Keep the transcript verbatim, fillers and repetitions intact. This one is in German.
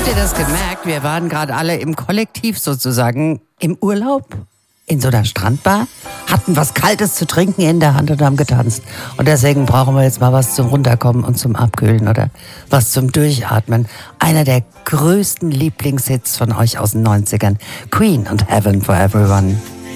Habt ihr das gemerkt? Wir waren gerade alle im Kollektiv sozusagen im Urlaub in so einer Strandbar, hatten was Kaltes zu trinken in der Hand und haben getanzt. Und deswegen brauchen wir jetzt mal was zum Runterkommen und zum Abkühlen oder was zum Durchatmen. Einer der größten Lieblingshits von euch aus den neunzigern. Queen und Heaven for Everyone.